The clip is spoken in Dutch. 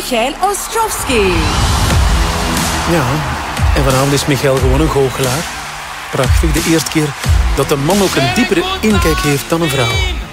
Michael Ostrowski. Ja, en vanavond is Michael gewoon een goochelaar. Prachtig, de eerste keer dat een man ook een diepere inkijk heeft dan een vrouw.